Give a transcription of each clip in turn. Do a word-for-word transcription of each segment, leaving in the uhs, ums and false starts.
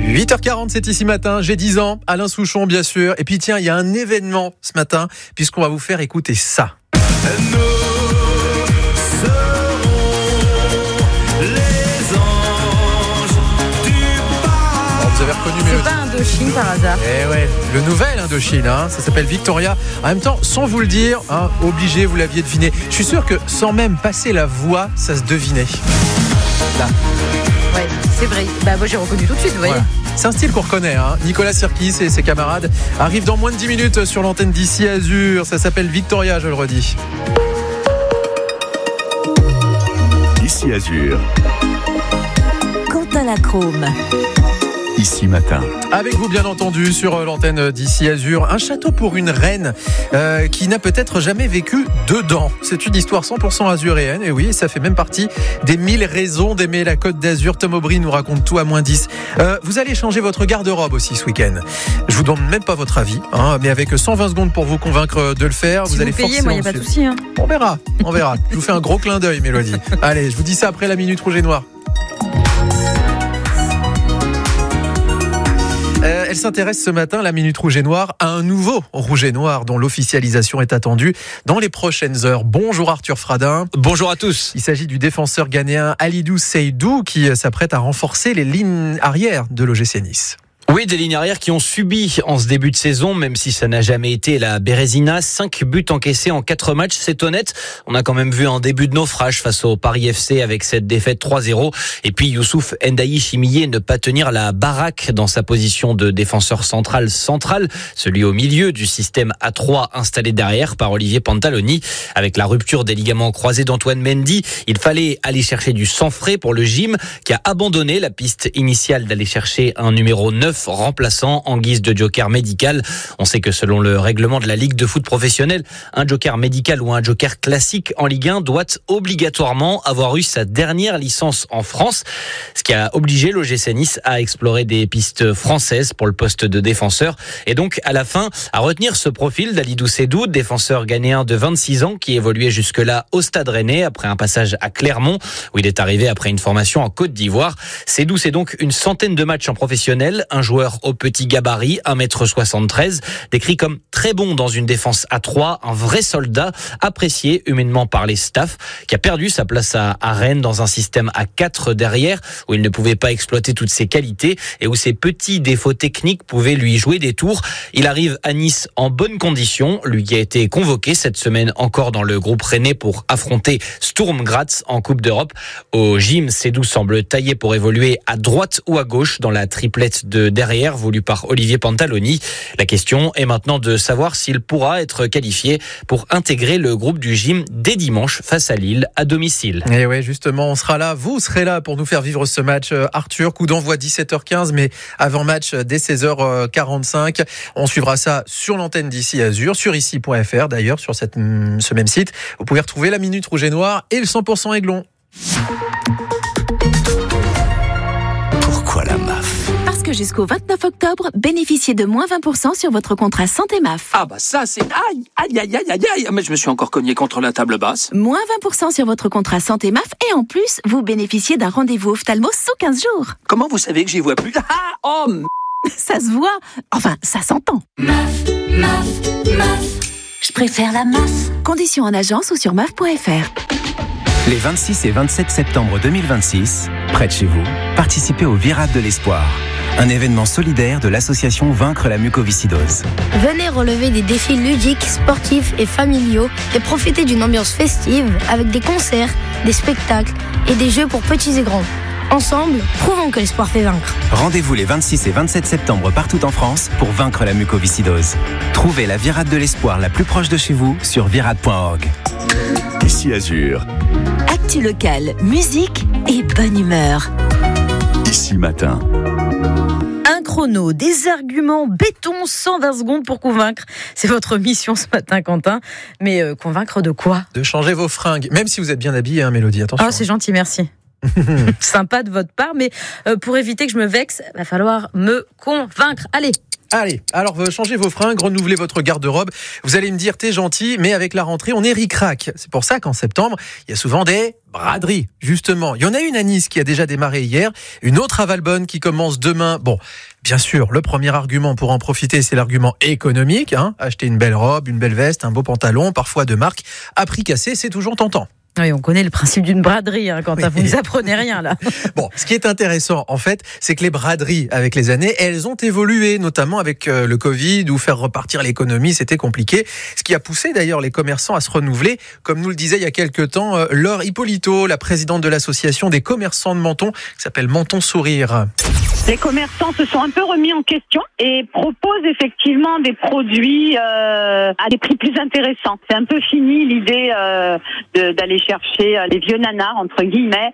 huit heures quarante, c'est ici matin, j'ai dix ans, Alain Souchon bien sûr. Et puis tiens, il y a un événement ce matin, puisqu'on va vous faire écouter ça. Nous serons les anges du paradis. Oh, vous avez reconnu C'est Mélodie. pas Indochine par hasard. Eh ouais, le nouvel Indochine, hein, ça s'appelle Victoria. En même temps, sans vous le dire, hein, obligé, vous l'aviez deviné. Je suis sûr que sans même passer la voix, ça se devinait. Là. Ouais, c'est vrai. Bah moi j'ai reconnu tout de suite, vous voyez. Voilà. C'est un style qu'on reconnaît, hein. Nicolas Sirkis et ses camarades arrivent dans moins de dix minutes sur l'antenne d'ici Azur. Ça s'appelle Victoria, je le redis. Ici Azur, Quentin Lacrome. ici matin. Avec vous bien entendu sur l'antenne d'ici Azur, un château pour une reine euh, qui n'a peut-être jamais vécu dedans. C'est une histoire cent pour cent azuréenne et oui, ça fait même partie des mille raisons d'aimer la Côte d'Azur. Tom Aubry nous raconte tout à moins dix. Euh, vous allez changer votre garde-robe aussi ce week-end. Je vous donne même pas votre avis, hein, mais avec cent vingt secondes pour vous convaincre de le faire, Si vous vous allez payez, forcément moi il n'y a pas de suivre. souci. Hein. On verra, on verra. Je vous fais un gros clin d'œil, Mélodie. Allez, je vous dis ça après la Minute Rouge et Noire. Euh, elle s'intéresse ce matin, la Minute Rouge et Noire, à un nouveau Rouge et Noir dont l'officialisation est attendue dans les prochaines heures. Bonjour Arthur Fradin. Bonjour à tous. Il s'agit du défenseur ghanéen Halidou Seydou qui s'apprête à renforcer les lignes arrière de l'O G C Nice. Oui, des lignes arrières qui ont subi en ce début de saison, même si ça n'a jamais été la Bérésina. Cinq buts encaissés en quatre matchs, c'est honnête. On a quand même vu un début de naufrage face au Paris F C avec cette défaite trois zéro. Et puis Youssouf Ndaï Chimillé ne pas tenir la baraque dans sa position de défenseur central central, celui au milieu du système A trois installé derrière par Olivier Pantaloni. Avec la rupture des ligaments croisés d'Antoine Mendy, il fallait aller chercher du sang frais pour le gym qui a abandonné la piste initiale d'aller chercher un numéro neuf remplaçant en guise de joker médical. On sait que selon le règlement de la Ligue de foot professionnelle, un joker médical ou un joker classique en Ligue un doit obligatoirement avoir eu sa dernière licence en France, ce qui a obligé l'O G C Nice à explorer des pistes françaises pour le poste de défenseur et donc à la fin à retenir ce profil d'Halidou Seydou, défenseur ghanéen de vingt-six ans qui évoluait jusque-là au Stade Rennais après un passage à Clermont où il est arrivé après une formation en Côte d'Ivoire. Seydou, c'est donc une centaine de matchs en professionnel, un joueur au petit gabarit, un mètre soixante-treize, décrit comme très bon dans une défense à trois, un vrai soldat, apprécié humainement par les staffs, qui a perdu sa place à, à Rennes dans un système à quatre derrière, où il ne pouvait pas exploiter toutes ses qualités et où ses petits défauts techniques pouvaient lui jouer des tours. Il arrive à Nice en bonne condition, lui qui a été convoqué cette semaine encore dans le groupe rennais pour affronter Sturm Graz en Coupe d'Europe. Au gym, Seydou semble taillé pour évoluer à droite ou à gauche dans la triplette de derrière voulu par Olivier Pantaloni. La question est maintenant de savoir s'il pourra être qualifié pour intégrer le groupe du gym dès dimanche face à Lille à domicile. Et ouais, justement, on sera là, vous serez là pour nous faire vivre ce match. Arthur, coup d'envoi dix-sept heures quinze, mais avant match dès seize heures quarante-cinq. On suivra ça sur l'antenne d'ici Azur, sur ici point f r d'ailleurs, sur cette, ce même site. Vous pouvez retrouver la Minute Rouge et Noire et le cent pour cent Aiglon. Pourquoi la M A F ? Parce que jusqu'au vingt-neuf octobre, bénéficiez de moins vingt pour cent sur votre contrat santé M A F. Ah bah ça c'est... Aïe, aïe, aïe, aïe, aïe, aïe. Mais je me suis encore cogné contre la table basse. Moins vingt pour cent sur votre contrat santé M A F et en plus, vous bénéficiez d'un rendez-vous ophtalmo sous quinze jours. Comment vous savez que j'y vois plus? Ah, oh, m- Ça se voit. Enfin, ça s'entend. M A F, M A F, M A F. Je préfère la M A F. Conditions en agence ou sur M A F point f r. Les vingt-six et vingt-sept septembre deux mille vingt-six, près de chez vous, participez au Virade de l'Espoir, un événement solidaire de l'association Vaincre la mucoviscidose. Venez relever des défis ludiques, sportifs et familiaux et profiter d'une ambiance festive avec des concerts, des spectacles et des jeux pour petits et grands. Ensemble, prouvons que l'espoir fait vaincre. Rendez-vous les vingt-six et vingt-sept septembre partout en France pour vaincre la mucoviscidose. Trouvez la Virade de l'Espoir la plus proche de chez vous sur virade point org. Ici Azur, Actu local, musique et bonne humeur. ici matin. Un chrono, des arguments, béton, cent vingt secondes pour convaincre. C'est votre mission ce matin, Quentin. Mais euh, convaincre de quoi? De changer vos fringues, même si vous êtes bien habillé, hein, Mélodie, attention. Oh, c'est gentil, merci. Sympa de votre part, mais euh, pour éviter que je me vexe, va falloir me convaincre. Allez, Allez, alors changez vos fringues, renouvelez votre garde-robe. Vous allez me dire, t'es gentil, mais avec la rentrée, on est ric-rac. C'est pour ça qu'en septembre, il y a souvent des braderies, justement. Il y en a une à Nice qui a déjà démarré hier, une autre à Valbonne qui commence demain. Bon, bien sûr, le premier argument pour en profiter, c'est l'argument économique. Hein. Acheter une belle robe, une belle veste, un beau pantalon, parfois de marque, à prix cassé, c'est toujours tentant. Oui, on connaît le principe d'une braderie, hein, Quentin, vous ne nous apprenez rien là. Bon, ce qui est intéressant, en fait, c'est que les braderies, avec les années, elles ont évolué, notamment avec euh, le Covid, où faire repartir l'économie, c'était compliqué. Ce qui a poussé d'ailleurs les commerçants à se renouveler, comme nous le disait il y a quelques temps euh, Laure Hippolito, la présidente de l'association des commerçants de Menton, qui s'appelle Menton Sourire. Les commerçants se sont un peu remis en question et proposent effectivement des produits euh, à des prix plus intéressants. C'est un peu fini l'idée euh, de, d'aller chercher les vieux nanars, entre guillemets,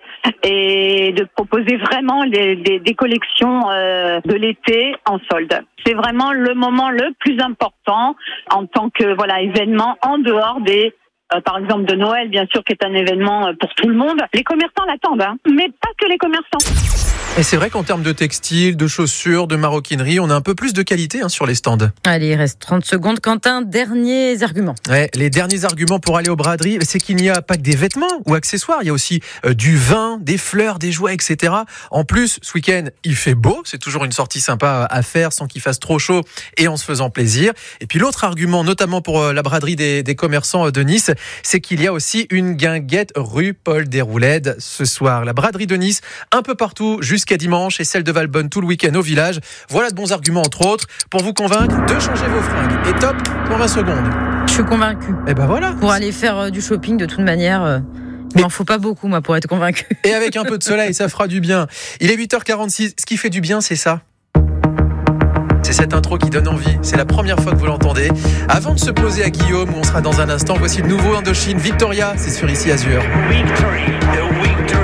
et de proposer vraiment les, des, des collections euh, de l'été en solde. C'est vraiment le moment le plus important en tant que voilà événement en dehors des Euh, par exemple de Noël, bien sûr, qui est un événement pour tout le monde. Les commerçants l'attendent, hein, mais pas que les commerçants. Et c'est vrai qu'en termes de textiles, de chaussures, de maroquinerie, on a un peu plus de qualité hein, sur les stands. Allez, il reste trente secondes. Quentin, derniers arguments. Ouais, les derniers arguments pour aller aux braderies, c'est qu'il n'y a pas que des vêtements ou accessoires. Il y a aussi euh, du vin, des fleurs, des jouets, et cetera. En plus, ce week-end, il fait beau. C'est toujours une sortie sympa à faire sans qu'il fasse trop chaud et en se faisant plaisir. Et puis l'autre argument, notamment pour euh, la braderie des, des commerçants de Nice, c'est qu'il y a aussi une guinguette rue Paul Déroulède ce soir. La braderie de Nice, un peu partout jusqu'à dimanche, et celle de Valbonne tout le week-end au village. Voilà de bons arguments, entre autres, pour vous convaincre de changer vos fringues. Et top, dans vingt secondes. Je suis convaincue. Et ben voilà. Pour aller faire euh, du shopping, de toute manière, euh, il m'en faut pas beaucoup, moi, pour être convaincue. Et avec un peu de soleil, ça fera du bien. Il est huit heures quarante-six. Ce qui fait du bien, c'est ça. C'est cette intro qui donne envie. C'est la première fois que vous l'entendez. Avant de se poser à Guillaume, où on sera dans un instant, voici le nouveau Indochine Victoria. C'est sur Ici Azur. Victory, the victory.